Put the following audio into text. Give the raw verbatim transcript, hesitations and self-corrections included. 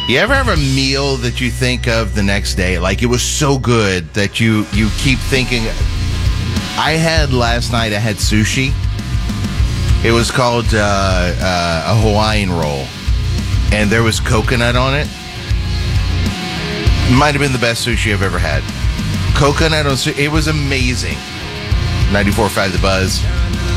You ever have a meal that you think of the next day? Like it was so good that you, you keep thinking. I had last night, I had sushi. It was called uh, uh, a Hawaiian roll. And there was coconut on it. Might have been the best sushi I've ever had. Coconut on sushi. It was amazing. ninety-four point five The Buzz.